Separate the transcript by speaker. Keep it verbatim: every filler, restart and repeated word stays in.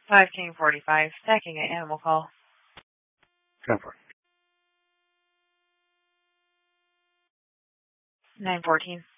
Speaker 1: five King forty-five, stacking at Animal Call.
Speaker 2: ten four.
Speaker 1: nine fourteen.